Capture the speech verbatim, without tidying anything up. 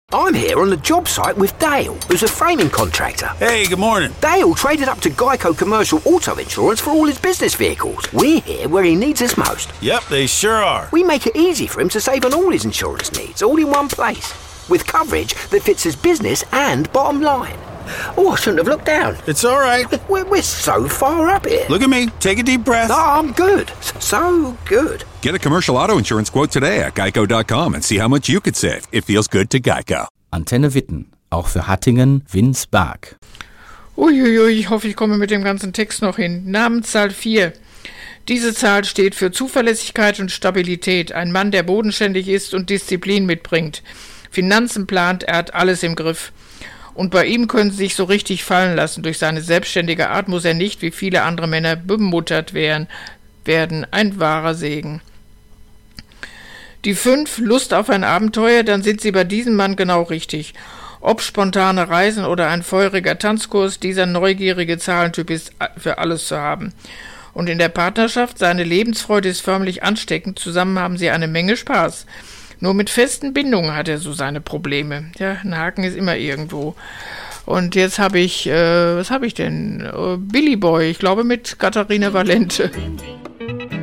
I'm here on the job site with Dale, who's a framing contractor. Hey, good morning. Dale traded up to Geico Commercial Auto Insurance for all his business vehicles. We're here where he needs us most. Yep, they sure are. We make it easy for him to save on all his insurance needs, all in one place, with coverage that fits his business and bottom line. Oh, I shouldn't have looked down. It's all right. We're, we're so far up here. Look at me. Take a deep breath. Oh, I'm good. So good. Get a commercial auto insurance quote today at geico dot com and see how much you could save. It feels good to Geico. Antenne Witten, auch für Hattingen, Winsberg. Uiuiui, ich hoffe, ich komme mit dem ganzen Text noch hin. Namenszahl vier. Diese Zahl steht für Zuverlässigkeit und Stabilität. Ein Mann, der bodenständig ist und Disziplin mitbringt. Finanzen plant, er hat alles im Griff. Und bei ihm können sie sich so richtig fallen lassen. Durch seine selbstständige Art muss er nicht, wie viele andere Männer, bemuttert werden. werden. Ein wahrer Segen. Die fünf, Lust auf ein Abenteuer, dann sind Sie bei diesem Mann genau richtig. Ob spontane Reisen oder ein feuriger Tanzkurs, dieser neugierige Zahlentyp ist für alles zu haben. Und in der Partnerschaft, seine Lebensfreude ist förmlich ansteckend, zusammen haben Sie eine Menge Spaß. Nur mit festen Bindungen hat er so seine Probleme. Ja, ein Haken ist immer irgendwo. Und jetzt habe ich, äh, was habe ich denn? Billy Boy, ich glaube mit Katharina Valente.